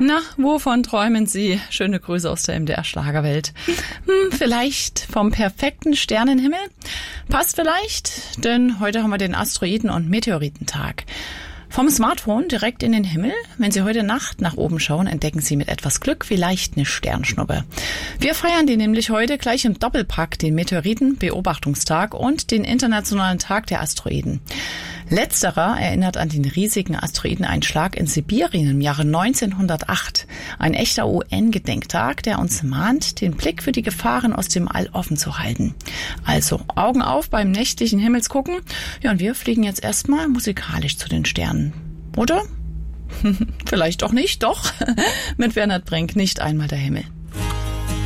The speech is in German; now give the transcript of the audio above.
Na, wovon träumen Sie? Schöne Grüße aus der MDR-Schlagerwelt. Vielleicht vom perfekten Sternenhimmel? Passt vielleicht, denn heute haben wir den Asteroiden- und Meteoritentag. Vom Smartphone direkt in den Himmel. Wenn Sie heute Nacht nach oben schauen, entdecken Sie mit etwas Glück vielleicht eine Sternschnuppe. Wir feiern die nämlich heute gleich im Doppelpack, den Meteoritenbeobachtungstag und den Internationalen Tag der Asteroiden. Letzterer erinnert an den riesigen Asteroideneinschlag in Sibirien im Jahre 1908. Ein echter UN-Gedenktag, der uns mahnt, den Blick für die Gefahren aus dem All offen zu halten. Also Augen auf beim nächtlichen Himmelsgucken. Ja, und wir fliegen jetzt erstmal musikalisch zu den Sternen. Oder? Vielleicht auch nicht, doch. Mit Bernhard Brenk, nicht einmal der Himmel.